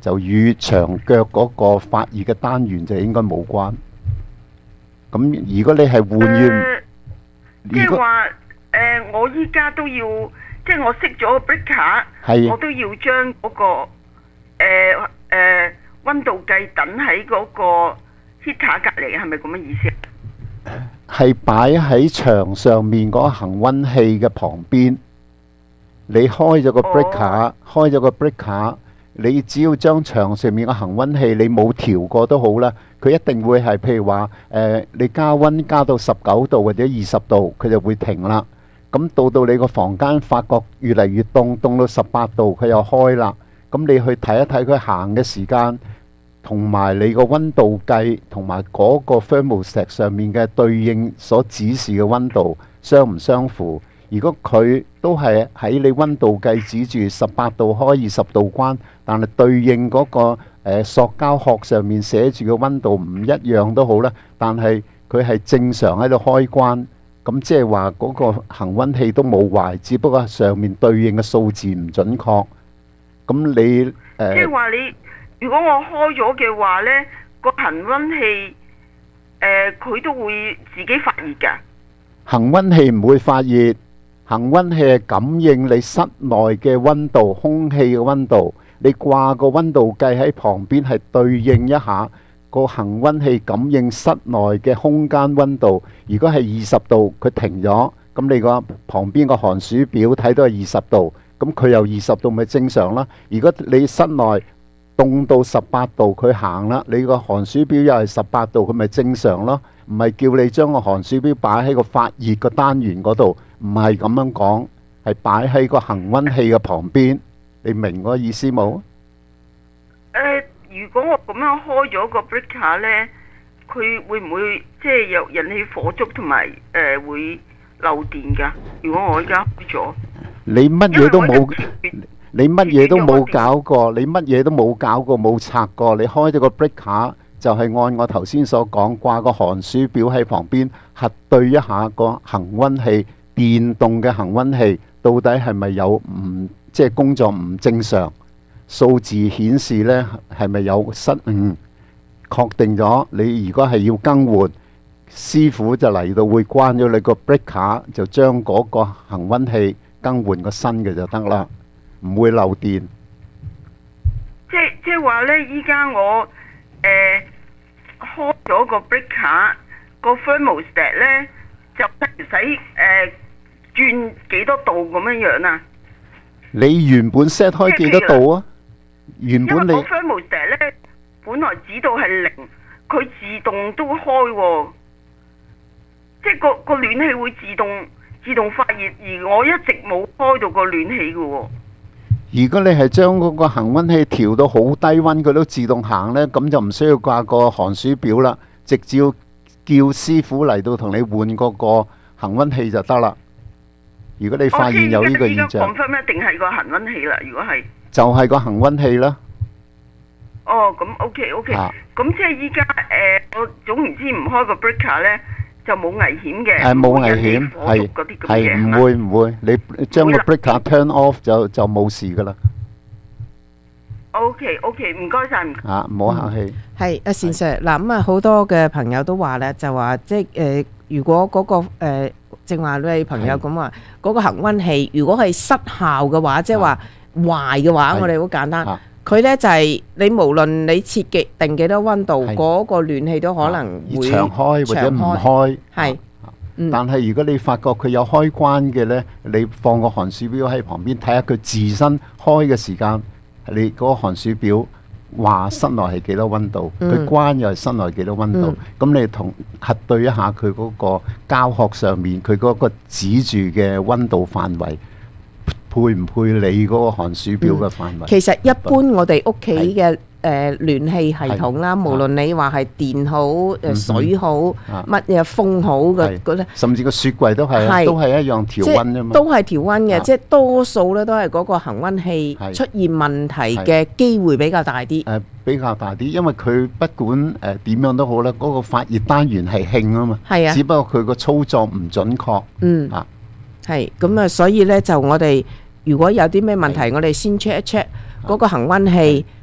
就與長腳嗰個發熱嘅單元就應該冇關。咁如果你係換完， 即係話我依家都要，即係我熄咗個 breaker，我都要將嗰個溫度計等喺嗰個 heater 隔離，係咪咁嘅意思？ 係擺喺牆上面嗰個恆溫器嘅旁邊。你開咗個 breaker，你只要將牆上面個恆溫器你冇調過都好啦，佢一定會係譬如話你加溫加到19度或者20度，佢就會停啦。咁到你個房間發覺越嚟越凍，凍到18度，佢又開啦。咁你去睇一睇佢行嘅時間，同埋你個溫度計同埋嗰個 thermostat 上面嘅對應所指示嘅溫度相唔相符？如果佢都係喺你溫度計指住18度開20度關，但係對應嗰個塑膠殼上面寫住嘅溫度唔一樣都好啦，但係佢係正常喺度開關，咁即係話嗰個恆溫器都冇壞，只不過上面對應嘅數字唔準確。咁你即係話你如果我開咗嘅話呢，個恆溫器佢都會自己發熱㗎。 恆溫器唔會發熱。恆溫器係感應你室內嘅溫度、空氣嘅溫度，你掛個溫度計喺旁邊係對應一下個恆溫器感應室內嘅空間溫度。如果係20度，佢停咗，咁你個旁邊個寒暑表睇到係20度，咁佢又20度咪正常啦。如果你室內凍到18度，佢行啦，你個寒暑表又係18度，佢咪正常咯。唔係叫你將個寒暑表擺喺個發熱個單元嗰度，唔係咁樣講，係擺喺個恆溫器嘅旁邊。你明嗰個意思冇？ 如果我咁樣開咗個 breaker 呢，佢會唔會即係有引起火燭同埋會漏電㗎？如果我而家開咗， 你乜嘢都冇，你乜嘢都冇搞過，你乜嘢都冇搞過，冇拆過，你開咗個 breaker。就係按我頭先所講，掛個寒暑表喺旁邊核對一下個恆溫器，電動嘅恆溫器到底係咪有即係工作唔正常，數字顯示呢係咪有失誤？確定咗你如果係要更換，師傅就嚟到會關咗你個 breaker，就將嗰個恆溫器更換個新嘅就得啦，唔會漏電。 即係話呢，依家我開咗個 breaker 個 thermostat 呢，就唔使轉幾多度咁樣啊？ 你原本 set 開幾多度啊？原本你因為個 thermostat 呢本來指到係0，佢自動都開喎，即係個暖氣會自動發熱，而我一直冇開到個暖氣嘅喎。 如果你係將嗰個恆溫器調到好低溫，佢都自動行呢，咁就唔需要掛個寒暑表啦，直接叫師傅嚟到同你換嗰個恆溫器就得啦。如果你發現有呢個現象， confirm 一定係個恆溫器啦。如果係就係個恆溫器啦。 哦，咁 OK，咁即係依家我總言之唔開個 breaker 呢，就冇危險嘅， 冇危險，係唔會，你將個 breaker turn off 就冇事噶啦。 OK，唔該晒。 唔好客氣。 係阿善 Sir，嗱咁好多嘅朋友都話咧，就話即係如果嗰個正話你朋友咁話，嗰個恆溫器如果係失效嘅話，即係話壞嘅話，我哋好簡單。佢呢就係你無論你設定幾多溫度，嗰個暖氣都可能會長開或者唔開。 係， 但係如果你發覺佢有開關嘅呢，你放個寒暑表喺旁邊睇下佢自身開嘅時間，你嗰個寒暑表話室內係幾多溫度，佢關又係室內幾多溫度，咁你同核對一下佢嗰個膠殼上面佢嗰個指住嘅溫度範圍。配唔配你嗰個寒暑表嘅範圍？ 其實一般我哋屋企嘅暖氣系統啦，無論你話係電好、水好、乜嘢風好嘅嗰啲， 甚至個雪櫃都係一樣調溫啫嘛。 都係調溫嘅，即係多數咧都係嗰個恆溫器出現問題嘅機會比較大啲。 比較大啲，因為佢不管點樣都好啦，嗰個發熱單元係興啊嘛。 係啊， 只不過佢個操作唔準確。 係咁啊，所以咧就我哋如果有啲咩問題，我哋先 check 一 check 嗰個恆溫器